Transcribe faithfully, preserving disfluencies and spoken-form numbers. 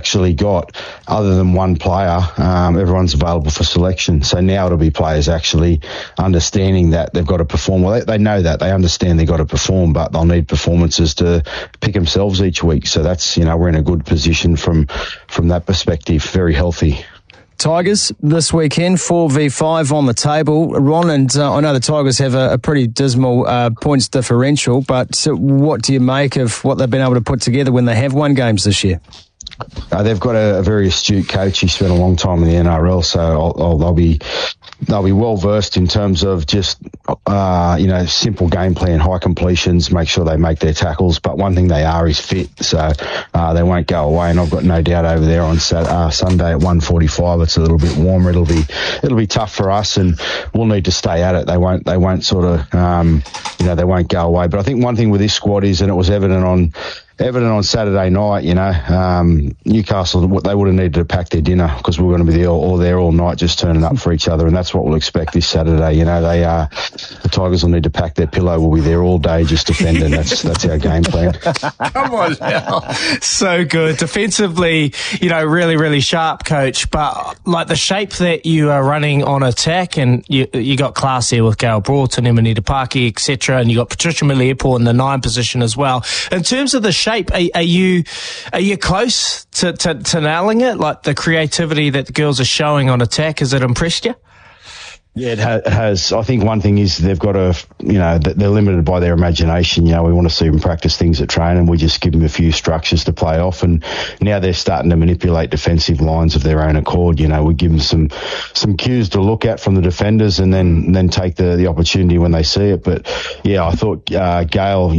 actually got, other than one player, um, everyone's available for selection. So now it'll be players actually understanding that they've got to perform. Well, they, they know that. They understand they've got to perform, but they'll need performances to pick themselves each week. So that's, you know, we're in a good position from from that perspective, very healthy. Tigers this weekend, four v five on the table. Ron, and uh, I know the Tigers have a, a pretty dismal uh, points differential, but so what do you make of what they've been able to put together when they have won games this year? Uh, they've got a, a very astute coach. He spent a long time in the N R L, so I'll, I'll, they'll be they'll be well versed in terms of just uh, you know simple game plan, high completions, make sure they make their tackles. But one thing they are is fit, so uh, they won't go away. And I've got no doubt over there on Sat- uh, Sunday at one forty-five, it's a little bit warmer. It'll be it'll be tough for us, and we'll need to stay at it. They won't they won't sort of um, you know they won't go away. But I think one thing with this squad is, and it was evident on. Evident on Saturday night, you know, um, Newcastle, they would have needed to pack their dinner because we we're going to be there all, all there all night just turning up for each other, and that's what we'll expect this Saturday. You know, they uh, the Tigers will need to pack their pillow. We'll be there all day just defending. That's that's our game plan. Come on now. So good. Defensively, you know, really, really sharp, coach, but like the shape that you are running on attack, and you you got class here with Gail Broughton, Emanita Paki, et cetera, and you got Patricia Miliapo in the nine position as well. In terms of the shape, Are, are you are you close to, to, to nailing it? Like the creativity that the girls are showing on attack, has it impressed you? Yeah, it, ha- it has. I think one thing is they've got to, you know, they're limited by their imagination. You know, we want to see them practice things at training. We just give them a few structures to play off, and now they're starting to manipulate defensive lines of their own accord. You know, we give them some some cues to look at from the defenders, and then and then take the the opportunity when they see it. But yeah, I thought uh, Gail.